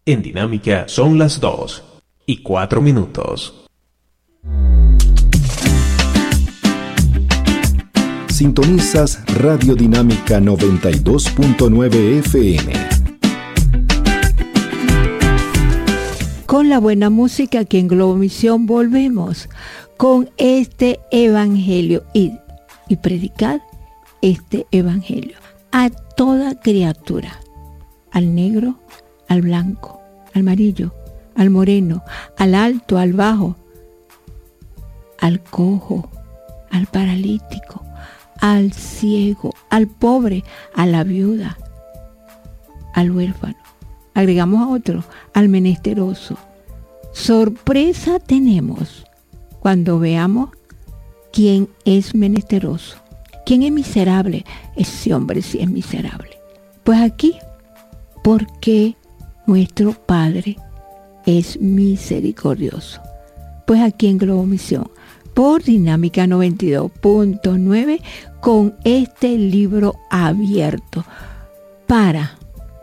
En Dinámica son las 2:04. Sintonizas Radio Dinámica 92.9 FM. Con la buena música aquí en Globovisión volvemos con este evangelio y predicad este evangelio a toda criatura, al negro, al blanco, al amarillo, al moreno, al alto, al bajo, al cojo, al paralítico, al ciego, al pobre, a la viuda, al huérfano. Agregamos a otro, al menesteroso. Sorpresa tenemos cuando veamos quién es menesteroso, quién es miserable. Ese hombre sí es miserable. Pues aquí, porque nuestro Padre es misericordioso. Pues aquí en Globovisión, por Dinámica 92.9, con este libro abierto para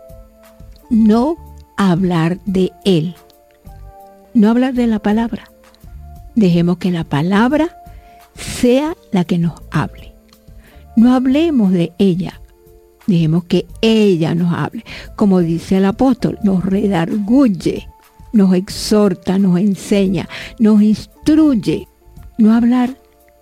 no hablar de Él, no hablar de la palabra. Dejemos que la palabra sea la que nos hable. No hablemos de ella, dejemos que ella nos hable. Como dice el apóstol, nos redarguye, nos exhorta, nos enseña, nos instruye. No hablar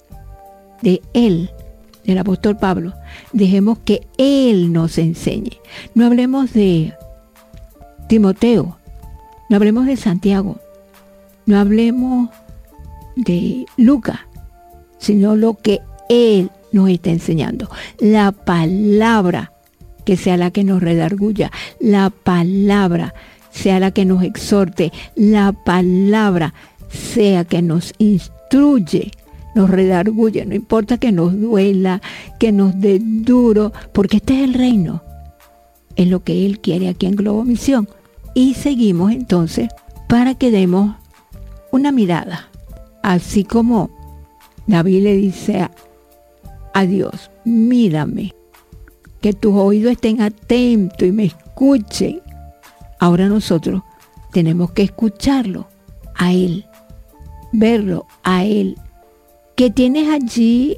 de él, del apóstol Pablo. Dejemos que él nos enseñe. No hablemos de Timoteo, no hablemos de Santiago, no hablemos de Lucas, sino lo que él nos está enseñando. La palabra que sea la que nos redarguya, la palabra sea la que nos exhorte, la palabra sea que nos instruye, nos redarguye, no importa que nos duela, que nos dé duro, porque este es el reino, es lo que Él quiere aquí en Globovisión. Y seguimos entonces para que demos una mirada, así como David le dice a Dios, mírame, que tus oídos estén atentos y me escuchen. Ahora nosotros tenemos que escucharlo a Él, verlo a Él, que tienes allí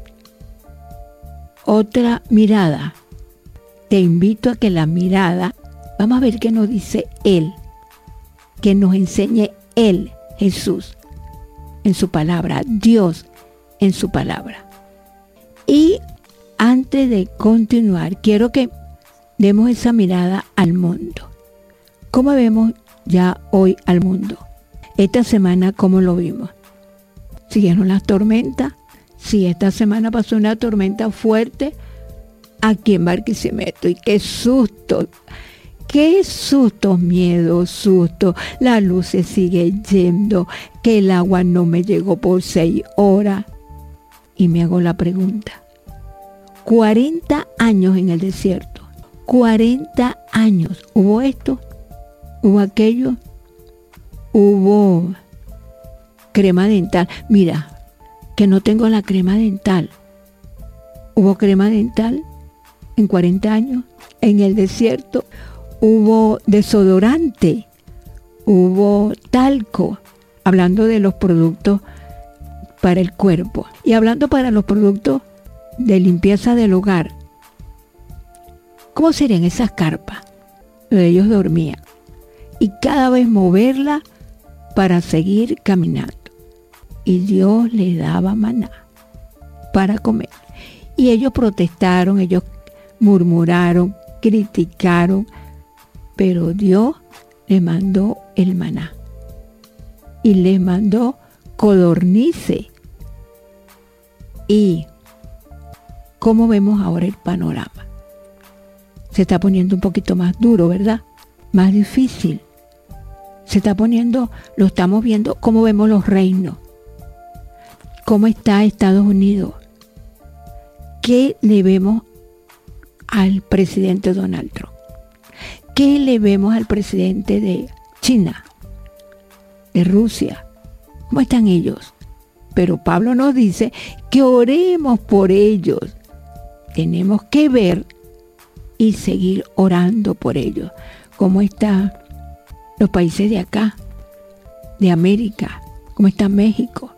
otra mirada. Te invito a que la mirada, vamos a ver qué nos dice Él, que nos enseñe Él, Jesús, en su palabra, Dios en su palabra. Y antes de continuar, quiero que demos esa mirada al mundo. ¿Cómo vemos ya hoy al mundo? Esta semana, ¿cómo lo vimos? ¿Siguieron las tormentas? Sí, esta semana pasó una tormenta fuerte aquí en Barquisimeto. Y qué susto, miedo, susto. La luz se sigue yendo, que el agua no me llegó por 6 horas. Y me hago la pregunta, 40 años en el desierto, 40 años, ¿hubo esto? ¿Hubo aquello? Hubo crema dental. Mira, que no tengo la crema dental. ¿Hubo crema dental en 40 años? En el desierto hubo desodorante, hubo talco, hablando de los productos para el cuerpo. Y hablando para los productos de limpieza del hogar, ¿cómo serían esas carpas donde ellos dormían? Y cada vez moverla para seguir caminando. Y Dios les daba maná para comer. Y ellos protestaron, ellos murmuraron, criticaron, pero Dios les mandó el maná. Y les mandó codornices. Y ¿cómo vemos ahora el panorama? Se está poniendo un poquito más duro, ¿verdad? Más difícil. Se está poniendo, lo estamos viendo, cómo vemos los reinos. ¿Cómo está Estados Unidos? ¿Qué le vemos al presidente Donald Trump? ¿Qué le vemos al presidente de China? De Rusia. ¿Cómo están ellos? Pero Pablo nos dice que oremos por ellos. Tenemos que ver y seguir orando por ellos. ¿Cómo está los países de acá, de América, como está México,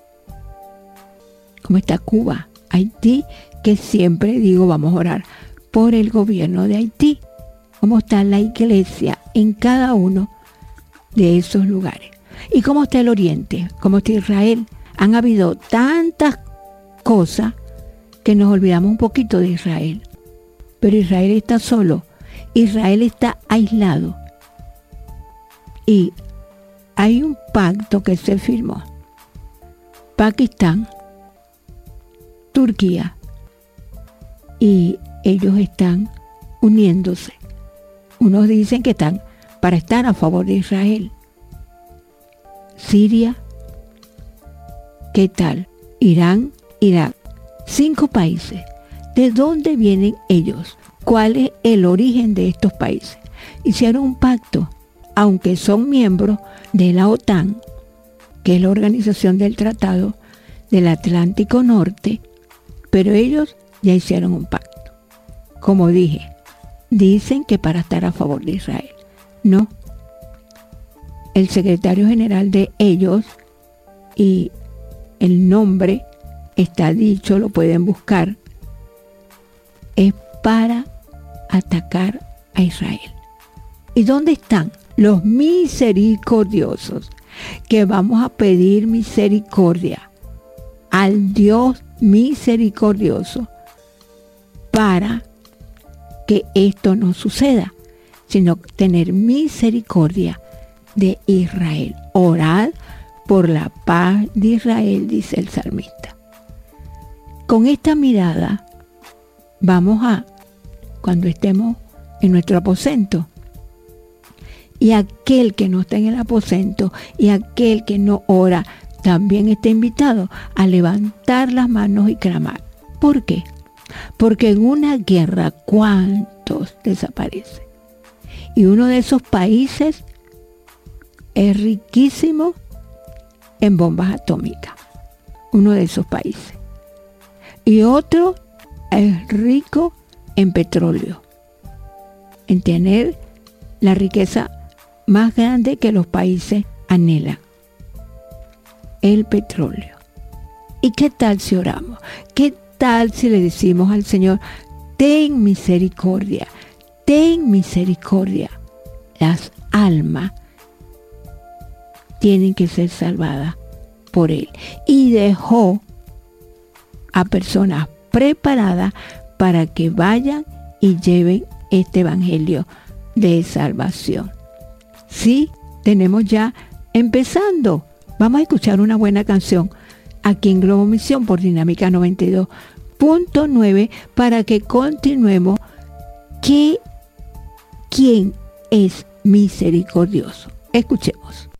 como está Cuba, Haití, que siempre digo vamos a orar por el gobierno de Haití, cómo está la iglesia en cada uno de esos lugares. Y cómo está el Oriente, cómo está Israel. Han habido tantas cosas que nos olvidamos un poquito de Israel. Pero Israel está solo, Israel está aislado. Y hay un pacto que se firmó. Pakistán, Turquía, y ellos están uniéndose. Unos dicen que están para estar a favor de Israel. Siria, ¿qué tal? Irán, Irak. 5 países. ¿De dónde vienen ellos? ¿Cuál es el origen de estos países? Hicieron un pacto, aunque son miembros de la OTAN, que es la Organización del Tratado del Atlántico Norte, pero ellos ya hicieron un pacto. Como dije, dicen que para estar a favor de Israel. No. El secretario general de ellos, y el nombre está dicho, lo pueden buscar, es para atacar a Israel. ¿Y dónde están los misericordiosos? Que vamos a pedir misericordia al Dios misericordioso para que esto no suceda, sino tener misericordia de Israel. Orad por la paz de Israel, dice el salmista. Con esta mirada vamos a, cuando estemos en nuestro aposento, y aquel que no está en el aposento y aquel que no ora también está invitado a levantar las manos y clamar. ¿Por qué? Porque en una guerra, ¿cuántos desaparecen? Y uno de esos países es riquísimo en bombas atómicas. Uno de esos países. Y otro es rico en petróleo. En tener la riqueza más grande que los países anhelan. El petróleo. ¿Y qué tal si oramos? ¿Qué tal si le decimos al Señor, ten misericordia, ten misericordia? Las almas tienen que ser salvadas por Él. Y dejó a personas preparadas para que vayan y lleven este evangelio de salvación. Sí, tenemos ya empezando. Vamos a escuchar una buena canción aquí en Globo Misión por Dinámica 92.9 para que continuemos. ¿Quién es misericordioso? Escuchemos.